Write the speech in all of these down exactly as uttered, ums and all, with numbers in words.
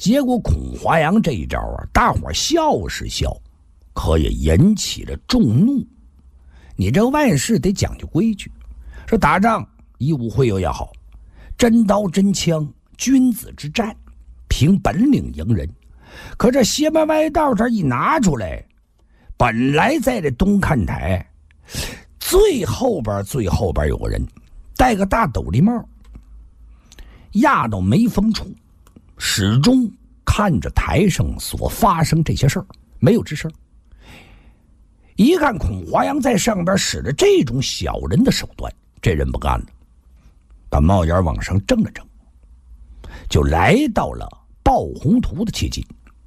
结果孔华阳这一招啊，大伙笑是笑，可也引起了众怒。你这万事得讲究规矩，说打仗以武会友也好，真刀真枪，君子之战，凭本领赢人。可这邪门歪道这一拿出来，本来在这东看台最后边最后边有个人戴个大斗笠帽，压到眉峰处，始终看着台上所发生这些事儿，没有吱声。一看孔华阳在上边使着这种小人的手段，这人不干了，把帽檐往上正了正，就来到了鲍宏图的接近。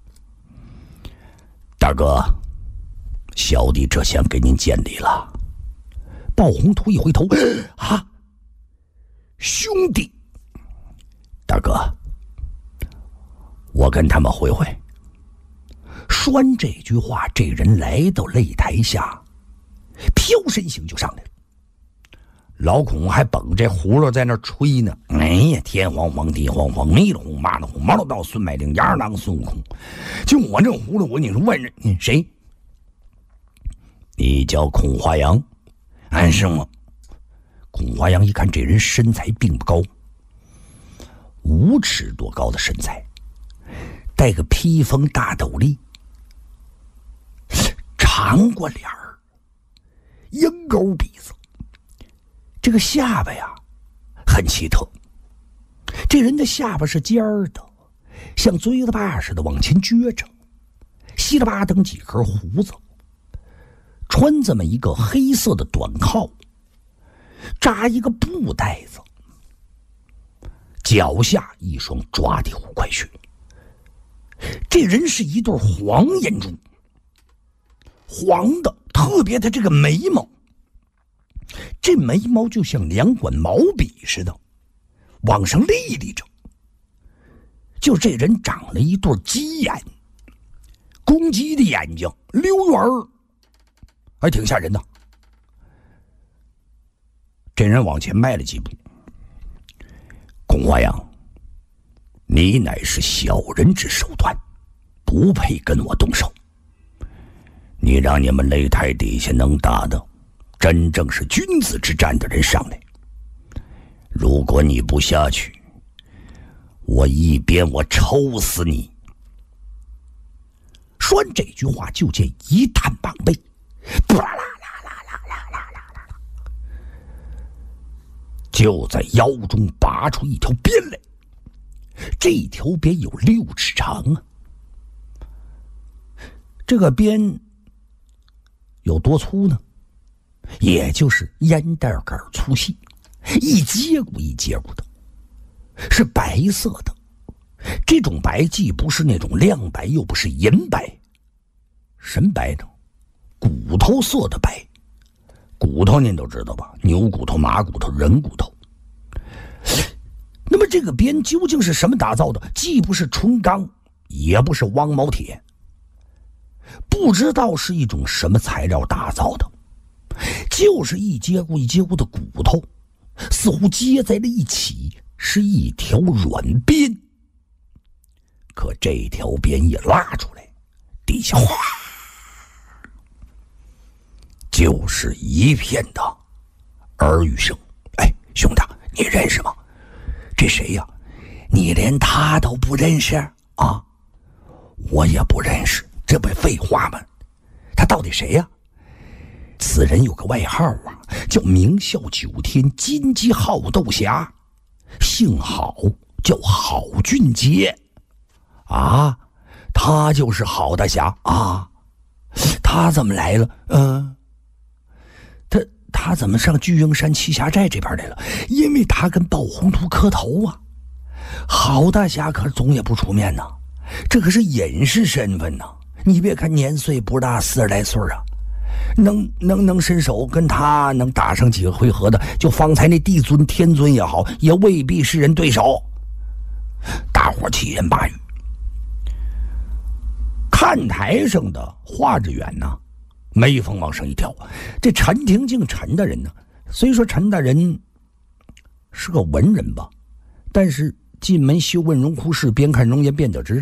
大哥，小弟这先给您见礼了。鲍宏图一回头，啊，兄弟，大哥，我跟他们会会。说完这句话，这人来到擂台下，飘身形就上来了。老孔还捧这葫芦在那吹呢，哎呀，天黄黄地黄黄，米了红麻了红，毛了到孙百灵，牙儿当孙悟空。就我这葫芦，我你说问人你谁？你叫孔华阳？俺是吗？孔华阳一看这人身材并不高，五尺多高的身材，戴个披风大斗笠，长过脸儿，鹰钩鼻子，这个下巴呀很奇特，这人的下巴是尖儿的，像锥子把似的往前撅着，稀了吧登几颗胡子，穿这么一个黑色的短靠，扎一个布袋子，脚下一双抓地虎快靴。这人是一对黄眼珠，黄的，特别的这个眉毛，这眉毛就像两管毛笔似的往上立立着。就这人长了一对鸡眼，公鸡的眼睛，溜圆儿，还挺吓人的。这人往前迈了几步，孔华阳，你乃是小人之手段，不配跟我动手。你让你们擂台底下能打的真正是君子之战的人上来，如果你不下去，我一边我抽死你。说完这句话，就见一探膀背，啦啦啦啦啦啦啦啦啦，就在腰中拔出一条鞭来。这条鞭有六尺长啊，这个鞭有多粗呢？也就是烟袋杆粗细，一节骨一节骨的，是白色的。这种白既不是那种亮白，又不是银白，什么白呢？骨头色的白。骨头您都知道吧？牛骨头、马骨头、人骨头。那么这个鞭究竟是什么打造的？既不是纯钢，也不是汪毛铁，不知道是一种什么材料打造的，就是一节骨一节骨的骨头，似乎接在了一起，是一条软鞭。可这条鞭一拉出来，底下哗，就是一片的耳语声。哎，兄弟，你认识吗？这谁呀？你连他都不认识啊？我也不认识，这不废话吗？他到底谁呀？此人有个外号啊，叫明孝九天金鸡好斗侠，姓郝，叫郝俊杰。啊，他就是郝大侠啊！他怎么来了？嗯、呃，他他怎么上巨鹰山栖霞寨这边来了？因为他跟鲍宏图磕头啊。郝大侠可总也不出面呐，这可是隐士身份呐。你别看年岁不大，四十来岁啊，能能能伸手跟他能打上几个回合的，就方才那帝尊天尊也好，也未必是人对手。大伙七言八语。看台上的华志远呢，眉峰往上一挑。这陈廷敬陈大人呢，虽说陈大人是个文人吧，但是进门修问荣枯事，边看容颜便得知。